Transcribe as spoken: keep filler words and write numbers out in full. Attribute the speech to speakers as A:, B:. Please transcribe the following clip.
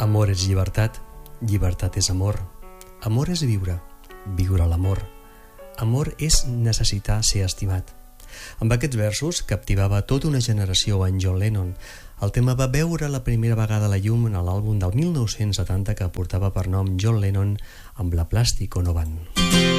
A: Amor és llibertat, llibertat és amor. Amor és viure, viure l'amor. Amor és necessitar ser estimat. Amb aquests versos captivava tota una generació en John Lennon. El tema va veure la primera vegada la llum en l'àlbum del mil nou-cents setanta que portava per nom John Lennon amb la Plastic Ono Band.